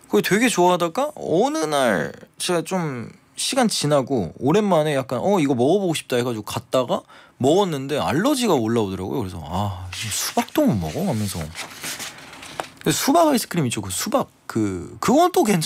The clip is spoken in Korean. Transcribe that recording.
그거 되게 좋아하다가 어느 날 제가 좀 시간 지나고 오랜만에 약간 이거 먹어보고 싶다 해가지고 갔다가 먹었는데 알러지가 올라오더라고요. 그래서 수박도 못 먹어 하면서. 근데 수박 아이스크림 있죠. 그 수박 그건 또 괜찮.